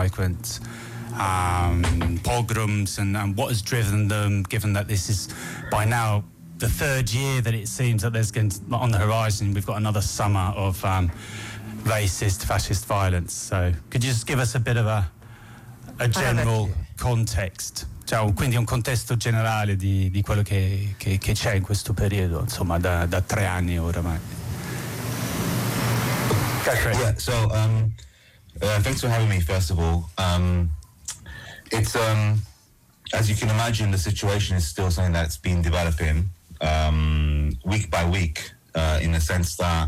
migrant pogroms and what has driven them, given that this is by now the third year that it seems that there's going to, on the horizon, we've got another summer of racist, fascist violence. So could you just give us a bit of a general context? Cioè, quindi un contesto generale di quello che c'è in questo periodo, insomma, da 3 anni oramai. Yeah, so thanks for having me, first of all. It's, as you can imagine, the situation is still something that's been developing week by week, in the sense that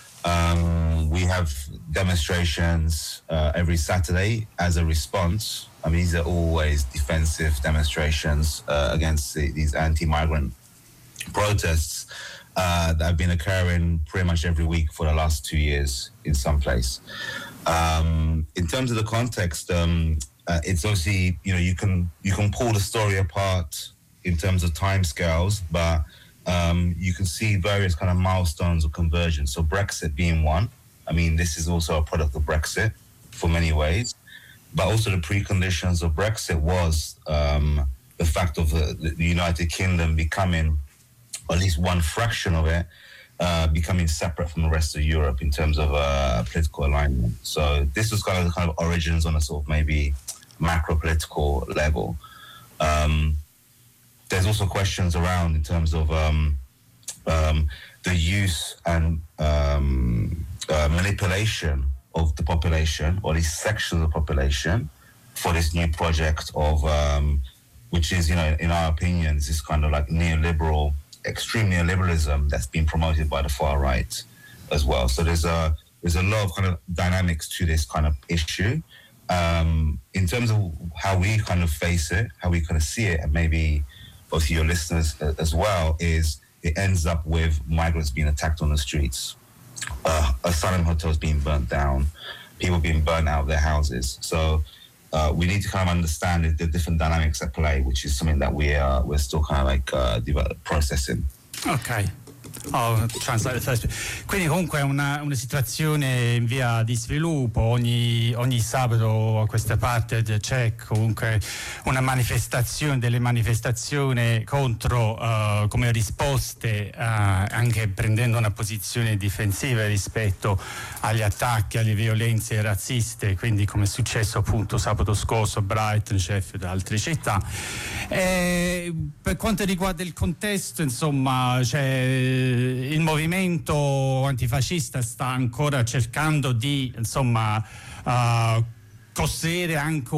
we have demonstrations every Saturday as a response. I mean, these are always defensive demonstrations against these anti-migrant protests that have been occurring pretty much every week for the last 2 years in some place. In terms of the context, it's obviously, you can pull the story apart in terms of timescales, but you can see various kind of milestones of convergence. So Brexit being one. I mean, this is also a product of Brexit for many ways, but also the preconditions of Brexit was the fact of the United Kingdom becoming, or at least one fraction of it, becoming separate from the rest of Europe in terms of political alignment. So this was kind of origins on a sort of maybe macro political level. There's also questions around in terms of the use and manipulation of the population, or these sections of the population, for this new project of, which is, in our opinion, is this kind of like neoliberal, extreme neoliberalism that's been promoted by the far right as well. So there's a lot of kind of dynamics to this kind of issue. In terms of how we kind of face it, how we kind of see it, and maybe both your listeners as well, is it ends up with migrants being attacked on the streets, asylum hotels being burnt down, people being burnt out of their houses. So we need to kind of understand the different dynamics at play, which is something that we're still kind of like processing. Okay. I'll translate the first. Quindi comunque è una situazione in via di sviluppo. Ogni sabato a questa parte c'è comunque una manifestazione, delle manifestazioni contro, come risposte, anche prendendo una posizione difensiva rispetto agli attacchi, alle violenze razziste, quindi come è successo appunto sabato scorso a Brighton, Sheffield e altre città. Per quanto riguarda il contesto, insomma, il movimento antifascista sta ancora cercando di, insomma, costruire anche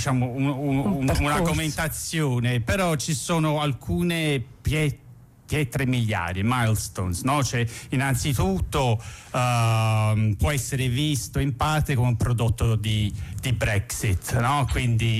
un'argomentazione, però ci sono alcune pietre miliari, milestones, no? Cioè, innanzitutto può essere visto in parte come un prodotto di Brexit, no? Quindi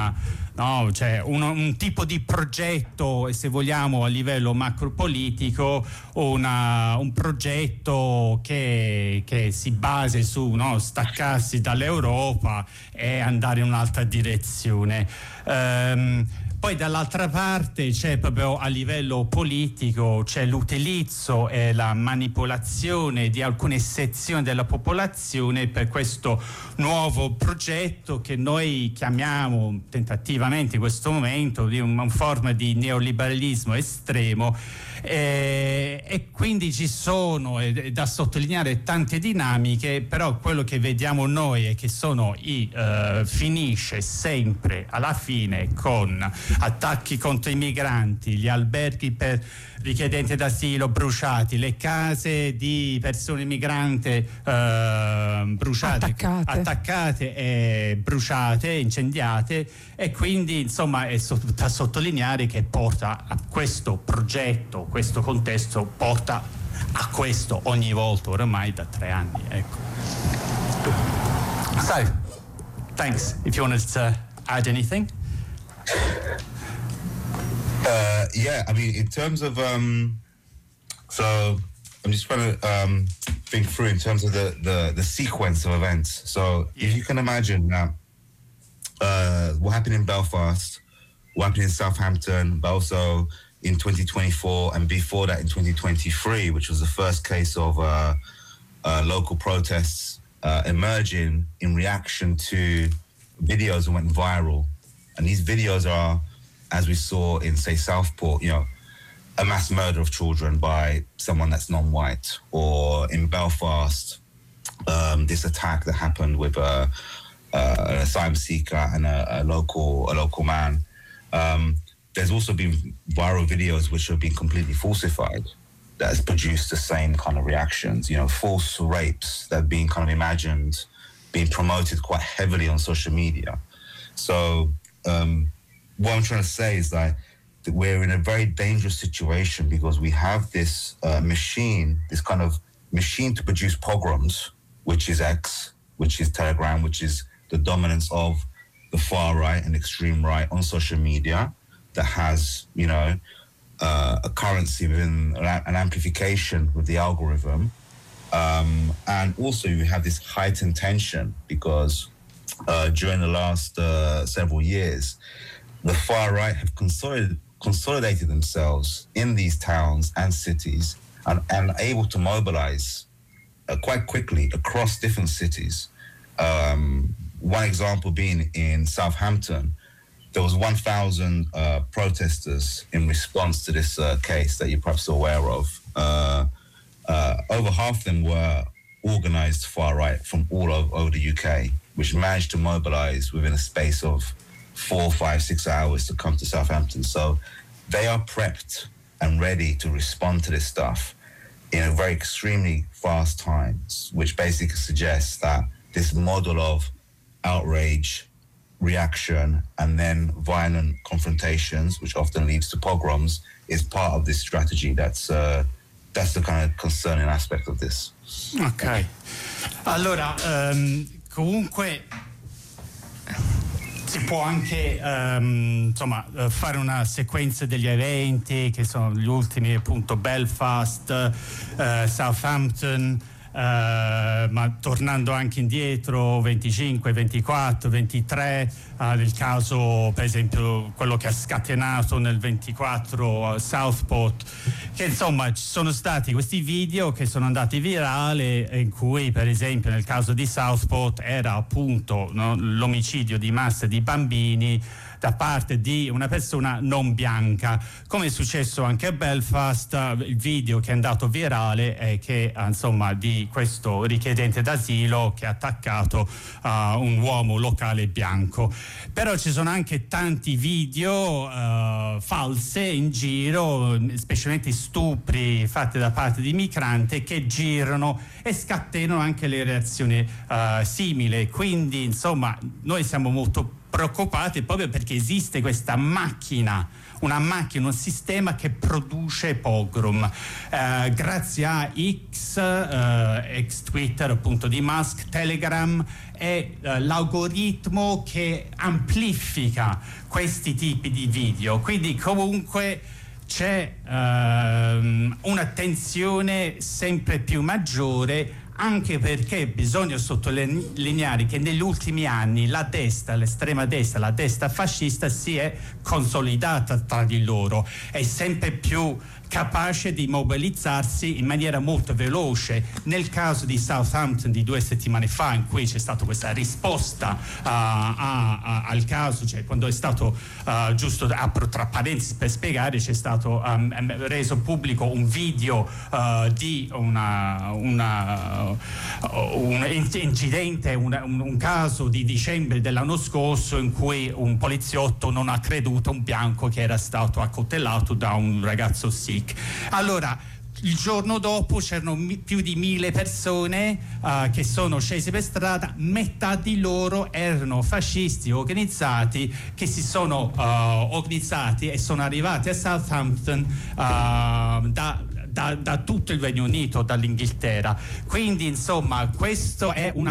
un tipo di progetto, se vogliamo, a livello macropolitico, un progetto che si basa su staccarsi dall'Europa e andare in un'altra direzione. Poi dall'altra parte c'è proprio a livello politico, c'è l'utilizzo e la manipolazione di alcune sezioni della popolazione per questo nuovo progetto che noi chiamiamo tentativamente in questo momento di una forma di neoliberalismo estremo, e quindi ci sono, da sottolineare, tante dinamiche, però quello che vediamo noi è che finisce sempre alla fine con attacchi contro i migranti, gli alberghi per richiedenti d'asilo bruciati, le case di persone migranti bruciate, attaccate e bruciate, incendiate, e quindi insomma è da sottolineare che porta a questo progetto, questo contesto porta a questo ogni volta oramai da 3 anni, ecco. So, thanks. If you wanted to add anything. Yeah, I mean, in terms of so I'm just trying to think through in terms of the sequence of events. So if you can imagine now, what happened in Belfast, what happened in Southampton, but also in 2024, and before that in 2023, which was the first case of local protests emerging in reaction to videos that went viral. And these videos are, as we saw in, say, Southport, you know, a mass murder of children by someone that's non-white, or in Belfast, this attack that happened with an asylum seeker and a local man. There's also been viral videos which have been completely falsified that has produced the same kind of reactions. You know, false rapes that have been kind of imagined, being promoted quite heavily on social media. So what I'm trying to say is that we're in a very dangerous situation because we have this machine, this kind of machine to produce pogroms, which is X, which is Telegram, which is the dominance of the far right and extreme right on social media, that has, you know, a currency within an amplification with the algorithm. And also you have this heightened tension because during the last several years, the far right have consolidated themselves in these towns and cities and able to mobilize quite quickly across different cities. One example being in Southampton, there was 1,000 protesters in response to this case that you're perhaps aware of. Over half of them were organized far right from all over the UK, which managed to mobilize within a space of 4, 5, 6 hours to come to Southampton. So they are prepped and ready to respond to this stuff in a very extremely fast times, which basically suggests that this model of outrage, reaction, and then violent confrontations, which often leads to pogroms, is part of this strategy. That's the kind of concerning aspect of this. Ok, allora comunque si può anche insomma fare una sequenza degli eventi che sono gli ultimi, appunto Belfast, Southampton, ma tornando anche indietro 25, 24, 23, nel caso per esempio quello che ha scatenato nel 24 Southport, che insomma ci sono stati questi video che sono andati virali in cui per esempio nel caso di Southport era appunto, no, l'omicidio di massa di bambini da parte di una persona non bianca, come è successo anche a Belfast. Il video che è andato virale è che insomma di questo richiedente d'asilo che ha attaccato un uomo locale bianco. Però ci sono anche tanti video false in giro, specialmente stupri fatti da parte di migranti, che girano e scatenano anche le reazioni simili. Quindi insomma noi siamo molto preoccupati proprio perché esiste questa macchina, un sistema che produce pogrom. Grazie a X, ex Twitter appunto di Musk, Telegram, è l'algoritmo che amplifica questi tipi di video. Quindi comunque c'è un'attenzione sempre più maggiore, anche perché bisogna sottolineare che negli ultimi anni la destra, l'estrema destra, la destra fascista si è consolidata tra di loro, è sempre più capace di mobilizzarsi in maniera molto veloce. Nel caso di Southampton di 2 settimane fa, in cui c'è stata questa risposta al caso, cioè quando è stato, giusto apro tra parentesi per spiegare, c'è stato reso pubblico un video di un incidente, un caso di dicembre dell'anno scorso in cui un poliziotto non ha creduto un bianco che era stato accoltellato da un ragazzo Sikh. Allora il giorno dopo c'erano più di 1.000 persone che sono scese per strada, metà di loro erano fascisti organizzati che si sono organizzati e sono arrivati a Southampton da tutto il Regno Unito, dall'Inghilterra. Quindi insomma questo è una